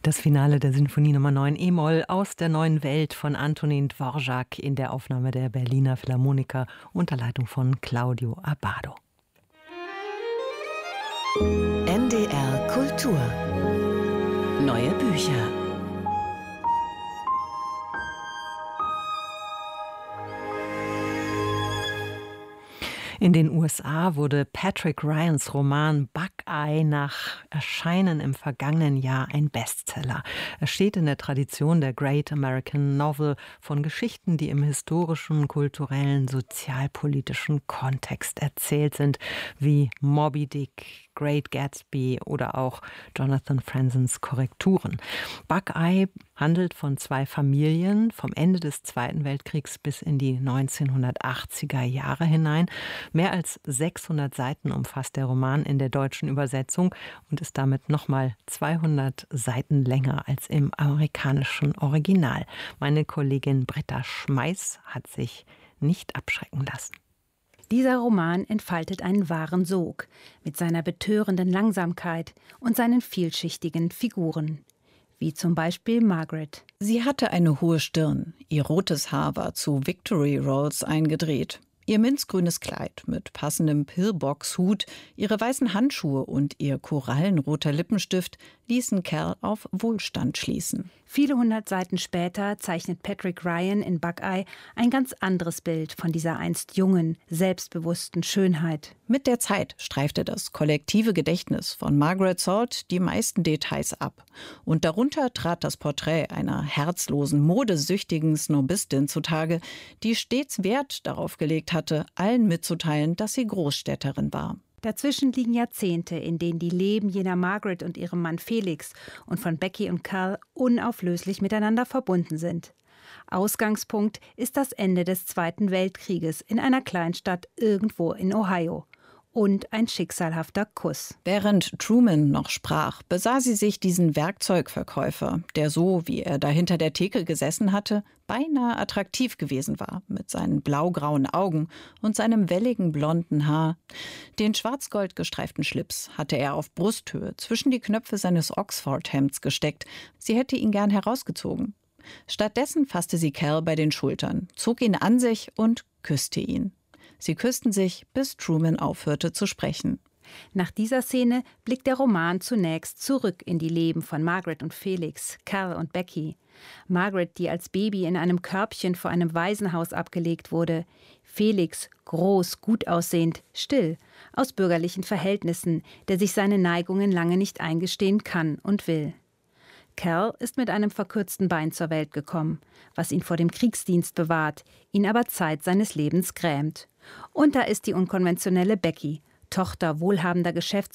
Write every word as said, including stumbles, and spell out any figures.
Das Finale der Sinfonie Nummer neun e-Moll aus der neuen Welt von Antonin Dvorak in der Aufnahme der Berliner Philharmoniker unter Leitung von Claudio Abbado. N D R Kultur. Neue Bücher. In den U S A wurde Patrick Ryans Roman Buckeye nach Erscheinen im vergangenen Jahr ein Bestseller. Er steht in der Tradition der Great American Novel von Geschichten, die im historischen, kulturellen, sozialpolitischen Kontext erzählt sind, wie Moby Dick, Great Gatsby oder auch Jonathan Franzens Korrekturen. Buckeye handelt von zwei Familien vom Ende des Zweiten Weltkriegs bis in die neunzehnhundertachtziger Jahre hinein. Mehr als sechshundert Seiten umfasst der Roman in der deutschen Übersetzung und ist damit nochmal zweihundert Seiten länger als im amerikanischen Original. Meine Kollegin Britta Schmeiß hat sich nicht abschrecken lassen. Dieser Roman entfaltet einen wahren Sog mit seiner betörenden Langsamkeit und seinen vielschichtigen Figuren. Wie zum Beispiel Margaret. Sie hatte eine hohe Stirn, ihr rotes Haar war zu Victory Rolls eingedreht. Ihr minzgrünes Kleid mit passendem Pillbox-Hut, ihre weißen Handschuhe und ihr korallenroter Lippenstift ließen Cal auf Wohlstand schließen. Viele hundert Seiten später zeichnet Patrick Ryan in Buckeye ein ganz anderes Bild von dieser einst jungen, selbstbewussten Schönheit. Mit der Zeit streifte das kollektive Gedächtnis von Margaret Salt die meisten Details ab. Und darunter trat das Porträt einer herzlosen, modesüchtigen Snobistin zutage, die stets Wert darauf gelegt hatte, allen mitzuteilen, dass sie Großstädterin war. Dazwischen liegen Jahrzehnte, in denen die Leben jener Margaret und ihrem Mann Felix und von Becky und Cal unauflöslich miteinander verbunden sind. Ausgangspunkt ist das Ende des Zweiten Weltkrieges in einer Kleinstadt irgendwo in Ohio. Und ein schicksalhafter Kuss. Während Truman noch sprach, besah sie sich diesen Werkzeugverkäufer, der so, wie er da hinter der Theke gesessen hatte, beinahe attraktiv gewesen war, mit seinen blaugrauen Augen und seinem welligen blonden Haar. Den schwarz-gold gestreiften Schlips hatte er auf Brusthöhe zwischen die Knöpfe seines Oxford-Hemds gesteckt. Sie hätte ihn gern herausgezogen. Stattdessen fasste sie Cal bei den Schultern, zog ihn an sich und küsste ihn. Sie küssten sich, bis Truman aufhörte zu sprechen. Nach dieser Szene blickt der Roman zunächst zurück in die Leben von Margaret und Felix, Cal und Becky. Margaret, die als Baby in einem Körbchen vor einem Waisenhaus abgelegt wurde. Felix, groß, gut aussehend, still, aus bürgerlichen Verhältnissen, der sich seine Neigungen lange nicht eingestehen kann und will. Cal ist mit einem verkürzten Bein zur Welt gekommen, was ihn vor dem Kriegsdienst bewahrt, ihn aber Zeit seines Lebens grämt. Und da ist die unkonventionelle Becky, Tochter wohlhabender Geschäftsleute